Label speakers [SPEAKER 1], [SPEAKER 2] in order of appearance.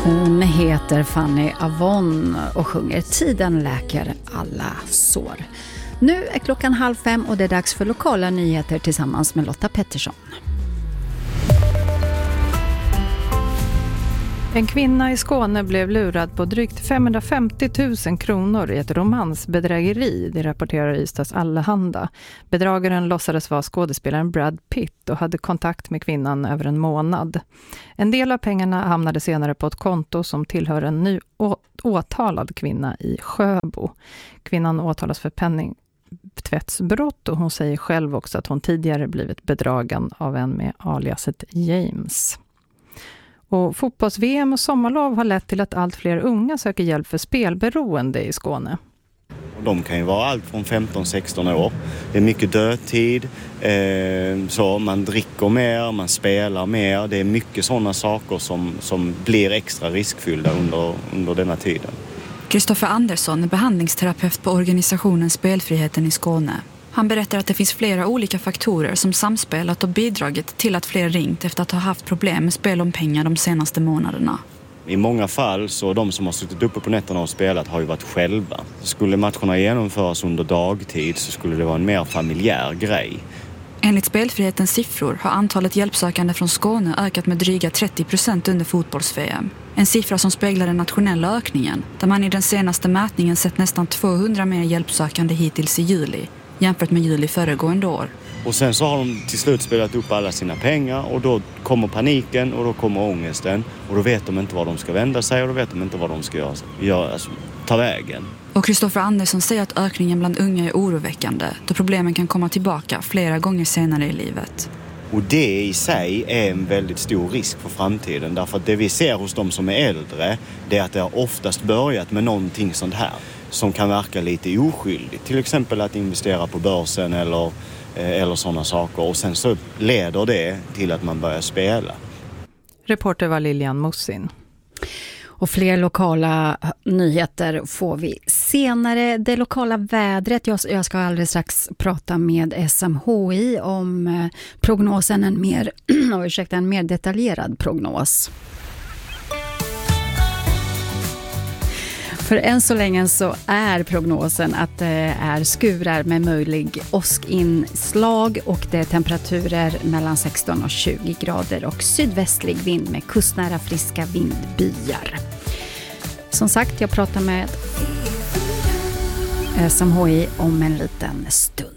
[SPEAKER 1] Hon heter Fanny Avon och sjunger Tiden läker alla sår. Nu är klockan 4:30 och det är dags för lokala nyheter tillsammans med Lotta Pettersson.
[SPEAKER 2] En kvinna i Skåne blev lurad på drygt 550 000 kronor i ett romansbedrägeri, det rapporterar Ystads Allehanda. Bedragaren låtsades vara skådespelaren Brad Pitt och hade kontakt med kvinnan över en månad. En del av pengarna hamnade senare på ett konto som tillhör en ny åtalad kvinna i Sjöbo. Kvinnan åtalas för penningtvättsbrott och hon säger själv också att hon tidigare blivit bedragen av en med aliaset James. Och fotbolls-VM och sommarlov har lett till att allt fler unga söker hjälp för spelberoende i Skåne.
[SPEAKER 3] De kan ju vara allt från 15-16 år. Det är mycket dödtid, så man dricker mer, man spelar mer. Det är mycket sådana saker som blir extra riskfyllda under denna tiden.
[SPEAKER 4] Kristoffer Andersson är behandlingsterapeut på organisationen Spelfriheten i Skåne. Han berättar att det finns flera olika faktorer som samspelat och bidragit till att fler ringt efter att ha haft problem med spel om pengar de senaste månaderna.
[SPEAKER 3] I många fall så de som har suttit uppe på nätterna och spelat har ju varit själva. Skulle matcherna genomföras under dagtid så skulle det vara en mer familjär grej.
[SPEAKER 4] Enligt Spelfrihetens siffror har antalet hjälpsökande från Skåne ökat med dryga 30% under fotbolls-VM. En siffra som speglar den nationella ökningen, där man i den senaste mätningen sett nästan 200 mer hjälpsökande hittills i juli, jämfört med juli föregående år.
[SPEAKER 3] Och sen så har de till slut spelat upp alla sina pengar och då kommer paniken och då kommer ångesten och då vet de inte var de ska vända sig och då vet de inte vad de ska göra, alltså, ta vägen.
[SPEAKER 4] Och Kristoffer Andersson säger att ökningen bland unga är oroväckande då problemen kan komma tillbaka flera gånger senare i livet.
[SPEAKER 3] Och det i sig är en väldigt stor risk för framtiden därför att det vi ser hos de som är äldre det är att det har oftast börjat med någonting sånt här som kan verka lite oskyldigt. Till exempel att investera på börsen eller sådana saker och sen så leder det till att man börjar spela.
[SPEAKER 2] Reporter var Lilian Mossin.
[SPEAKER 1] Och fler lokala nyheter får vi senare. Det lokala vädret, jag ska alldeles strax prata med SMHI om prognosen, en mer detaljerad prognos. För än så länge så är prognosen att det är skurar med möjlig åskinslag och det är temperaturer mellan 16 och 20 grader och sydvästlig vind med kustnära friska vindbyar. Som sagt, jag pratar med SMHI om en liten stund.